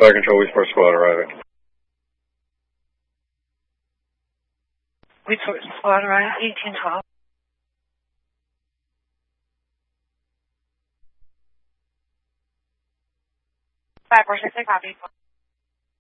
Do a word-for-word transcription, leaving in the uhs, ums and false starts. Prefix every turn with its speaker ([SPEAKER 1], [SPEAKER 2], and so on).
[SPEAKER 1] Fire Control, Weed Sport Squad arriving.
[SPEAKER 2] Weed Sport Squad arriving, eighteen twelve. Five four six, I copy.